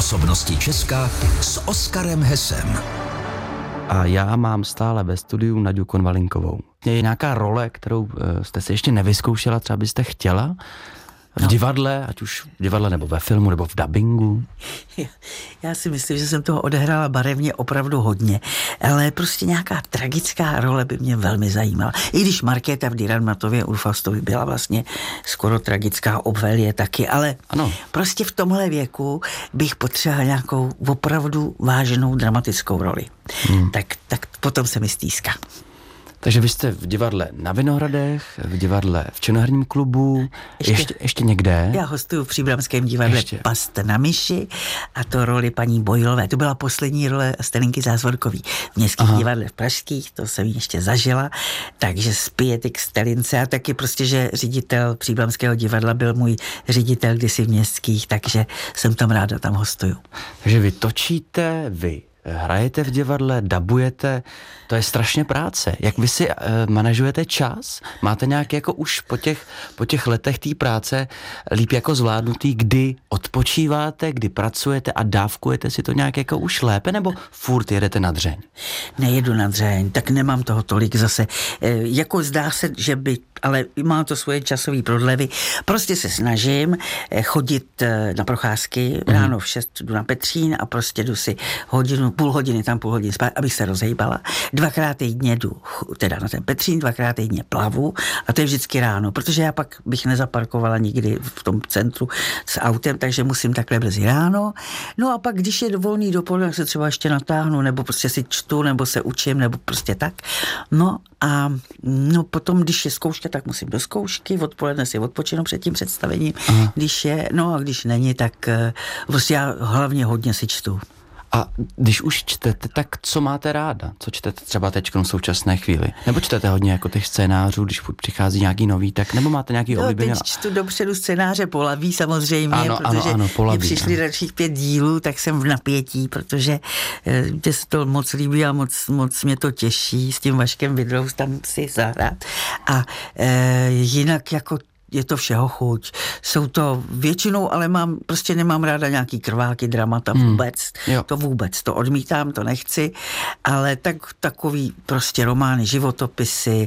Osobnosti Česka s Oskarem Hesem. A já mám stále ve studiu Naďu Konvalinkovou. Je nějaká role, kterou jste si ještě nevyzkoušela, třeba byste chtěla? V divadle, ať už v divadle nebo ve filmu, nebo v dabingu? Já si myslím, že jsem toho odehrála barevně opravdu hodně, ale prostě nějaká tragická role by mě velmi zajímala. I když Markéta v Dürrenmattově u Faustovi byla vlastně skoro tragická, Ophelie taky, ale ano. Prostě v tomhle věku bych potřebovala nějakou opravdu váženou dramatickou roli. Tak potom se mi stýská. Takže vy jste v divadle na Vinohradech, v divadle v Činoherním klubu, ještě někde? Já hostuju v Příbramském divadle Past na myši a to roli paní Bojlové. To byla poslední role Stelinky Zázvorkový v Městských divadlech pražských, to jsem ještě zažila, takže zpět k Stelince a taky prostě, že ředitel Příbramského divadla byl můj ředitel kdysi v Městských, takže jsem tam ráda, tam hostuju. Takže vy točíte, vy hrajete v divadle, dabujete, to je strašně práce. Jak vy si manažujete čas? Máte nějak jako už po těch letech té práce líp jako zvládnutý, kdy odpočíváte, kdy pracujete a dávkujete si to nějak jako už lépe, nebo furt jedete na dřeň? Nejedu na dřeň, tak nemám toho tolik zase. Jako zdá se, že by, ale má to svoje časové prodlevy. Prostě se snažím chodit na procházky, ráno v 6 jdu na Petřín a prostě jdu si půl hodiny spát, abych se rozhejbala. 2krát týdně jdu teda na ten Petřín, 2krát týdně plavu a to je vždycky ráno, protože já pak bych nezaparkovala nikdy v tom centru s autem, takže musím takhle brzy ráno. No a pak, když je volný dopoledne, se třeba ještě natáhnu, nebo prostě si čtu, nebo se učím, nebo prostě tak. No a potom, když je zkouška, tak musím do zkoušky, odpoledne si odpočinu před tím představením. Když je, a když není, tak prostě já hlavně hodně si čtu. A když už čtete, tak co máte ráda? Co čtete třeba teď v současné chvíli? Nebo čtete hodně jako těch scénářů, když přichází nějaký nový, tak nebo máte nějaký oblíbený? Teď čtu dopředu scénáře Polaví samozřejmě, protože Polaví, mě přišli dalších 5 dílů, tak jsem v napětí, protože mě se to moc líbí a moc mě to těší s tím Vaškem Vidrou tam si zahrát. A jinak jako je to všeho chuť. Jsou to většinou, ale nemám ráda nějaký krváky, dramata vůbec. To odmítám, to nechci, ale takový prostě romány, životopisy,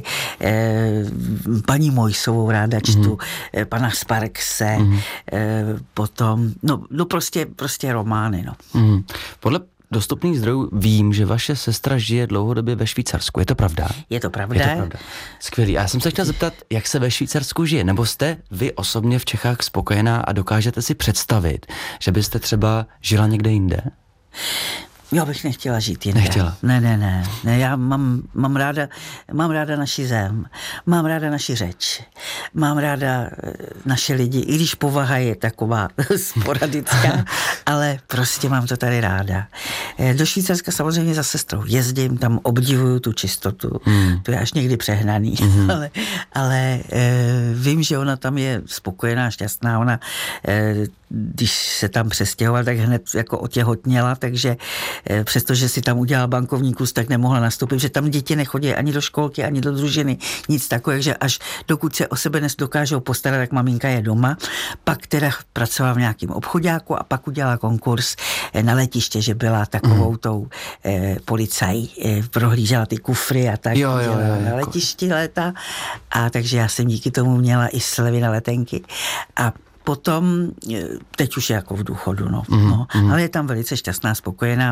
paní Mojsovou ráda čtu, pana Sparkse, potom, prostě romány, Podle dostupných zdrojů vím, že vaše sestra žije dlouhodobě ve Švýcarsku. Je to pravda? Je to pravda. Skvělý. A já jsem se chtěl zeptat, jak se ve Švýcarsku žije? Nebo jste vy osobně v Čechách spokojená a dokážete si představit, že byste třeba žila někde jinde? Já bych nechtěla žít jinde. Nechtěla? Ne, já mám ráda naši zem, mám ráda naši řeč, mám ráda naše lidi, i když povaha je taková sporadická, ale prostě mám to tady ráda. Do Švýcarska samozřejmě za sestrou jezdím, tam obdivuju tu čistotu, to je až někdy přehnaný, ale vím, že ona tam je spokojená, šťastná, ona když se tam přestěhovala, tak hned jako otěhotněla, takže přestože si tam udělala bankovní kurz, tak nemohla nastoupit, že tam děti nechodí ani do školky, ani do družiny, nic takového, že až dokud se o sebe dokážou postarat, tak maminka je doma. Pak teda pracovala v nějakém obchoďáku a pak udělala konkurs na letiště, že byla takovou tou policaj, prohlížela ty kufry a tak na letišti léta. A takže já jsem díky tomu měla i slevy na letenky. A potom, teď už je jako v důchodu, ale je tam velice šťastná, spokojená.